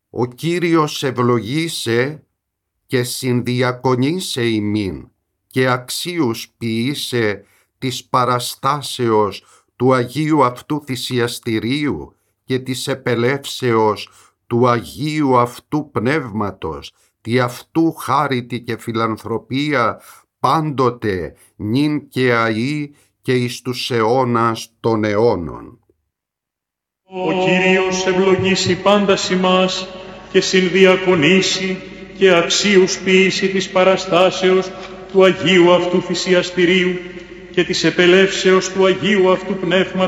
Ο Κύριος ευλογήσε και συνδιακονήσε ημίν και αξίους ποιήσε της παραστάσεως του Αγίου αυτού θυσιαστηρίου και της επελεύσεως του Αγίου αυτού Πνεύματος, τη αυτού χάριτη και φιλανθρωπία πάντοτε νυν και αεί και εις τους αιώνας των αιώνων. Ο Κύριος ευλογήσει πάντας ημάς και συνδιακονήσει και αξίους ποιήσει της παραστάσεως του Αγίου αυτού θυσιαστηρίου και της επελεύσεως του Αγίου αυτού Πνεύματος